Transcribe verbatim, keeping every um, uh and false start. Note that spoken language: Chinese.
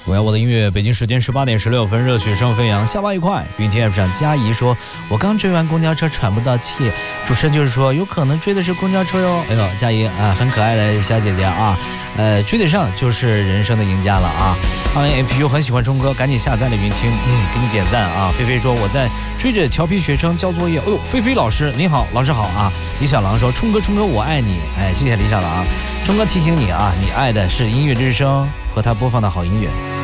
我要我的音乐，北京时间十八点十六分，热血声飞扬，下巴一块。云听 app 上佳怡说：“我刚追完公交车，喘不到气。”主持人就是说，有可能追的是公交车哟。哎呦，佳怡啊，很可爱的小姐姐啊，呃，追得上就是人生的赢家了啊。阿 F U 很喜欢冲哥，赶紧下载了云听，嗯，给你点赞啊。菲菲说我在追着调皮学生交作业。哎呦，菲菲老师你好，老师好啊。李小狼说：“冲哥，冲哥，我爱你。”哎，谢谢李小狼。冲哥提醒你啊，你爱的是音乐之声和他播放的好音乐。